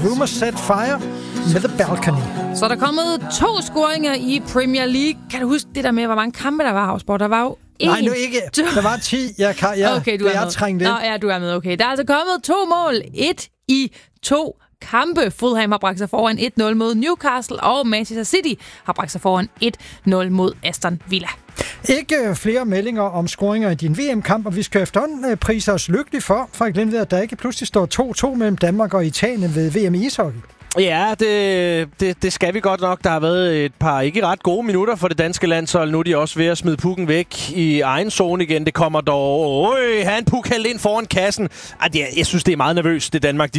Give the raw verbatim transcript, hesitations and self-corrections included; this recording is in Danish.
Rumours Set Fire med The Balcony. Så er der kommet to scoringer i Premier League. Kan du huske det der med, hvor mange kampe der var, Havsborg? Der var jo en, Nej, nu ikke. Der var ti. Jeg, kan, jeg, okay, du er jeg med. trængt ind. Nå, ja, du er med. Okay. Der er altså kommet to mål. Et i to kampe. Fulham har bragt sig foran et nul mod Newcastle, og Manchester City har bragt sig foran et nul mod Aston Villa. Ikke flere meldinger om scoringer i din V M-kamp, og vi skal efterhånden prise os lykkeligt for, Frederik Lind, ved at der ikke pludselig står to to mellem Danmark og Italien ved V M i ishockey. Ja, det, det, det skal vi godt nok. Der har været et par ikke ret gode minutter for det danske landshold. Nu er de også ved at smide pukken væk i egen zone igen. Det kommer dog... Øj, han puk hældt ind foran kassen. Ej, det, jeg synes, det er meget nervøst, det Danmark.